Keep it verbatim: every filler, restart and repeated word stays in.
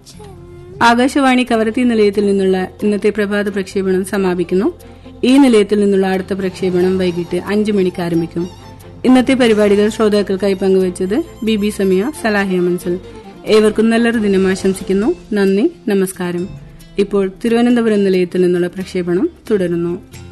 ആകാശവാണി കവരത്തി നിലയത്തിൽ നിന്നുള്ള ഇന്നത്തെ പ്രഭാത പ്രക്ഷേപണം സമാപിക്കുന്നു. ഈ നിലയത്തിൽ നിന്നുള്ള അടുത്ത പ്രക്ഷേപണം വൈകിട്ട് അഞ്ചു മണിക്ക് ആരംഭിക്കും. ഇന്നത്തെ പരിപാടികൾ ശ്രോതാക്കൾക്കായി പങ്കുവച്ചത് ബി ബി സമയ, സലാഹിയ മൻസൽ. ഏവർക്കും നല്ലൊരു ദിനം ആശംസിക്കുന്നു. നന്ദി, നമസ്കാരം. ഇപ്പോൾ തിരുവനന്തപുരം നിലയത്തിൽ നിന്നുള്ള പ്രക്ഷേപണം തുടരുന്നു.